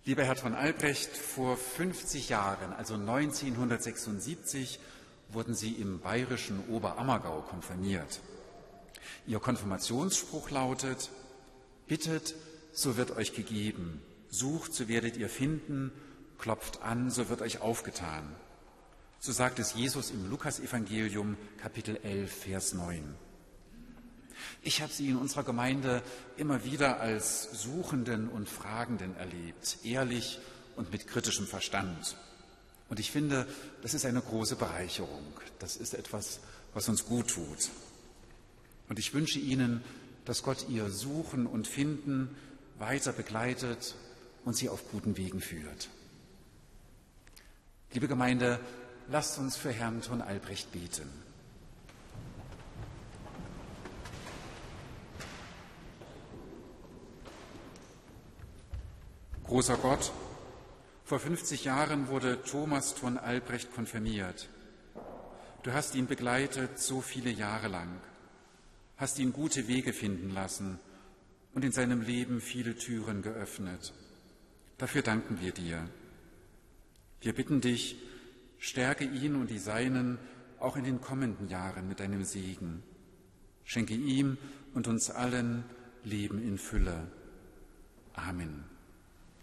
Lieber Herr von Albrecht, vor 50 Jahren, also 1976, wurden Sie im bayerischen Oberammergau konfirmiert. Ihr Konfirmationsspruch lautet: Bittet, so wird euch gegeben, sucht, so werdet ihr finden, klopft an, so wird euch aufgetan. So sagt es Jesus im Lukasevangelium, Kapitel 11, Vers 9. Ich habe Sie in unserer Gemeinde immer wieder als Suchenden und Fragenden erlebt, ehrlich und mit kritischem Verstand. Und ich finde, das ist eine große Bereicherung. Das ist etwas, was uns gut tut. Und ich wünsche Ihnen, dass Gott Ihr Suchen und Finden weiter begleitet und Sie auf guten Wegen führt. Liebe Gemeinde, lasst uns für Herrn von Albrecht beten. Großer Gott, vor 50 Jahren wurde Thomas von Albrecht konfirmiert. Du hast ihn begleitet so viele Jahre lang, hast ihn gute Wege finden lassen und in seinem Leben viele Türen geöffnet. Dafür danken wir dir. Wir bitten dich, stärke ihn und die Seinen auch in den kommenden Jahren mit deinem Segen. Schenke ihm und uns allen Leben in Fülle. Amen.